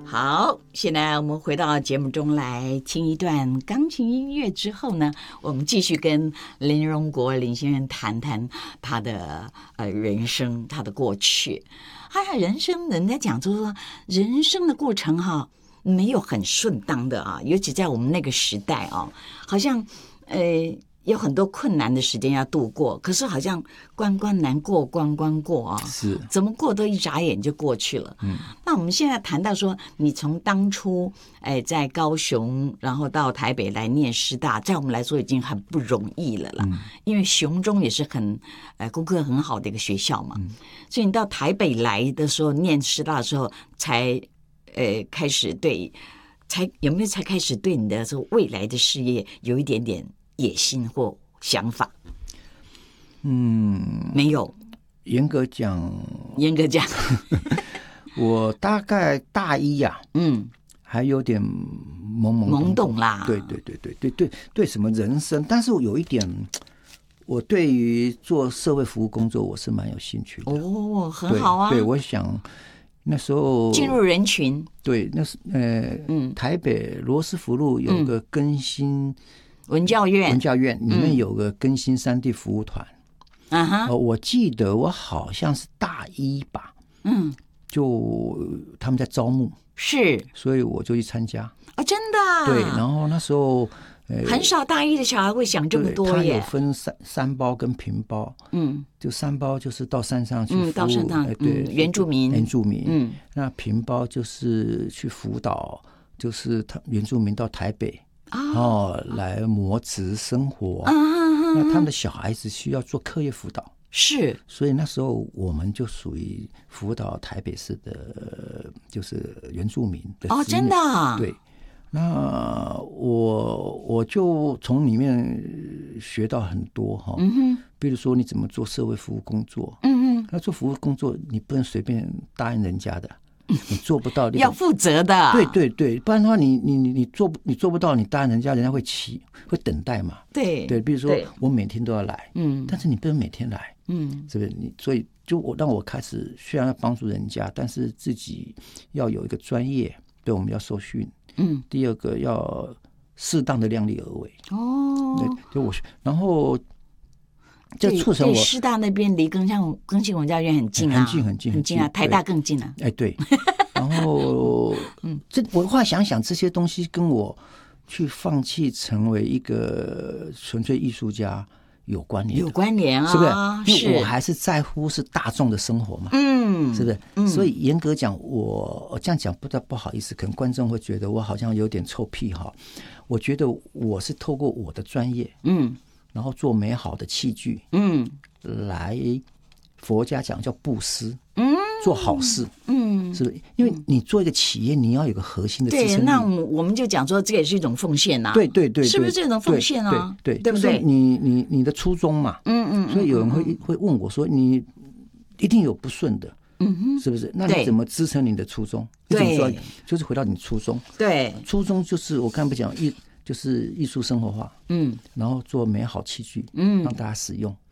好，现在我们回到节目中来，听一段钢琴音乐之后呢，我们继续跟林荣国林先生谈谈他的人生，他的过去。人生人家讲就是说，人生的过程没有很顺当的啊，尤其在我们那个时代啊，好像有很多困难的时间要度过，可是好像关关难过关关过啊， 是怎么过都一眨眼就过去了。那我们现在谈到说，你从当初在高雄，然后到台北来念师大，在我们来说已经很不容易了啦。因为雄中也是很功课很好的一个学校嘛，所以你到台北来的时候念师大的时候，才开始有没有才开始对你的说未来的事业有一点点野心或想法？没有。 严格讲，我大概大一呀，还有点懵懂啦。 对，什么人生？但是有一点，我对于做社会服务工作，我是蛮有兴趣的。 哦，很好啊。 对，我想那时候进入人群。对， 那是台北罗斯福路有个更新。 文教院里面有个更新山地服务团，我记得我好像是大一吧，就他们在招募， 是， 所以我就去参加。 真的啊？ 对，然后那时候很少大一的小孩会想这么多耶。 他有分山包跟平包，就山包就是到山上去服务， 到山上，对，原住民， 那平包就是去辅导，就是原住民到台北。来磨职生活，那他们的小孩子需要做课业辅导， 是， 所以那时候我们就属于辅导台北市的，就是原住民的真的啊？ 对，那我就从里面学到很多比如说你怎么做社会服务工作，那做服务工作你不能随便答应人家的。你做不到， 要负责的。 对，不然的话你做不到，你答应人家会等待嘛。对，比如说我每天都要来，但是你不能每天来，是不是？所以让我开始虽然要帮助人家，但是自己要有一个专业，对，我们要受训。第二个要适当的量力而为。对，然后。这促成我师大那边离更新文教院很近啊， 很近啊，台大更近啊。 对，然后我后来想想，这些东西跟我去放弃成为一个纯粹艺术家有关联啊，是不是？因为我还是在乎是大众的生活嘛，是不是？所以严格讲，我这样讲不好意思，可能观众会觉得我好像有点臭屁哈。我觉得我是透过我的专业，然后做美好的器具，来佛家讲叫布施，做好事，是不是？因为你做一个企业，你要有个核心的支撑力。 对，那我们就讲说，这也是一种奉献呐。 对， 是不是这种奉献啊？ 对不对？ 你的初衷嘛，所以有人会问我说，你一定有不顺的，是不是？那你怎么支撑你的初衷？ 对， 就是回到你初衷。 对， 初衷就是我刚才不讲就是艺术生活化，然后做美好器具，让大家使用，